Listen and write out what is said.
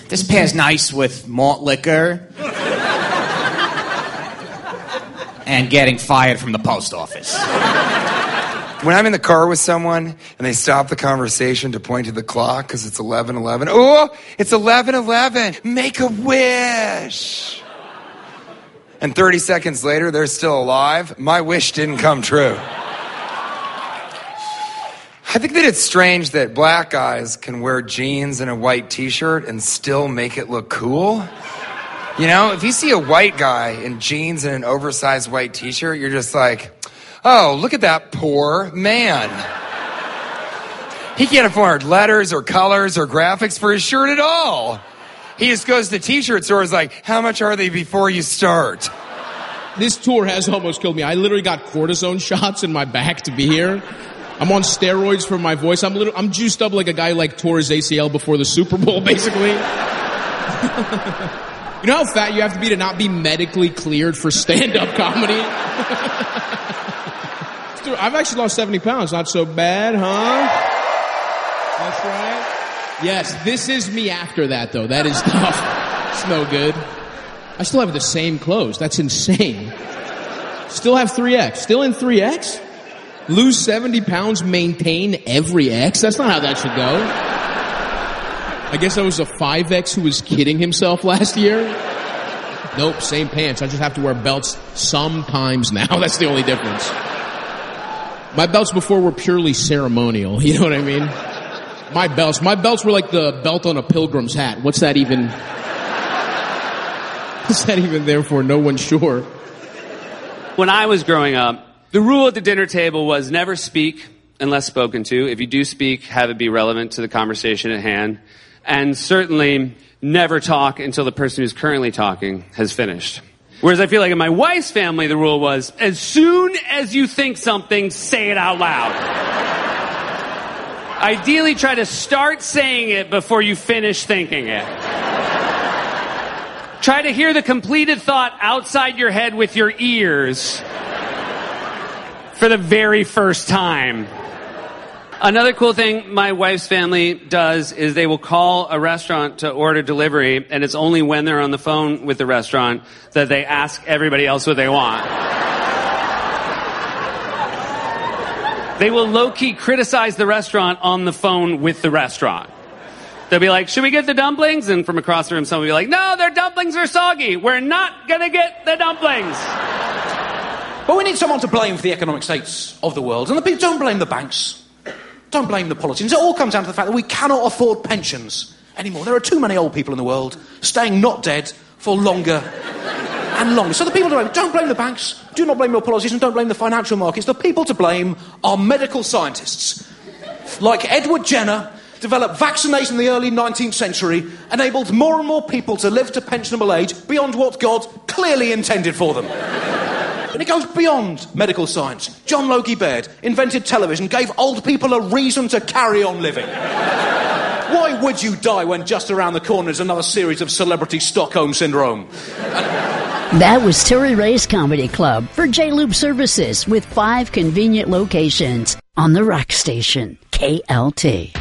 This pairs nice with malt liquor and getting fired from the post office. When I'm in the car with someone and they stop the conversation to point to the clock because it's 11:11. Oh, it's 11:11. Make a wish. And 30 seconds later, they're still alive. My wish didn't come true. I think that it's strange that black guys can wear jeans and a white t-shirt and still make it look cool. You know, if you see a white guy in jeans and an oversized white t-shirt, you're just like, oh, look at that poor man. He can't afford letters or colors or graphics for his shirt at all. He just goes to the t-shirt store and is like, how much are they before you start? This tour has almost killed me. I literally got cortisone shots in my back to be here. I'm on steroids for my voice. I'm juiced up like a guy like tore his ACL before the Super Bowl, basically. You know how fat you have to be not be medically cleared for stand-up comedy? I've actually lost 70 pounds. Not so bad, huh? That's right. Yes, this is me after that, though. That is tough. It's no good. I still have the same clothes. That's insane. Still have 3X. Still in 3X? Lose 70 pounds, maintain every X? That's not how that should go. I guess I was a 5X who was kidding himself last year. Nope, same pants. I just have to wear belts sometimes now. That's the only difference. My belts before were purely ceremonial. You know what I mean? My belts were like the belt on a pilgrim's hat. What's that even? What's that even there for? No one's sure. When I was growing up, the rule at the dinner table was never speak unless spoken to. If you do speak, have it be relevant to the conversation at hand. And certainly never talk until the person who's currently talking has finished. Whereas I feel like in my wife's family, the rule was, as soon as you think something, say it out loud. Ideally, try to start saying it before you finish thinking it. Try to hear the completed thought outside your head with your ears for the very first time. Another cool thing my wife's family does is they will call a restaurant to order delivery, and it's only when they're on the phone with the restaurant that they ask everybody else what they want. They will low-key criticize the restaurant on the phone with the restaurant. They'll be like, should we get the dumplings? And from across the room, someone will be like, no, their dumplings are soggy. We're not going to get the dumplings. But we need someone to blame for the economic states of the world. And the people don't blame the banks. Don't blame the politicians. It all comes down to the fact that we cannot afford pensions anymore. There are too many old people in the world staying not dead for longer and longer. So the people to blame, don't blame the banks, do not blame your politicians, don't blame the financial markets. The people to blame are medical scientists. Like Edward Jenner, developed vaccination in the early 19th century, enabled more and more people to live to pensionable age beyond what God clearly intended for them. And it goes beyond medical science. John Logie Baird invented television, gave old people a reason to carry on living. Why would you die when just around the corner is another series of celebrity Stockholm Syndrome? That was Terry Ray's Comedy Club for J-Loop Services with 5 convenient locations on the rock station, KLT.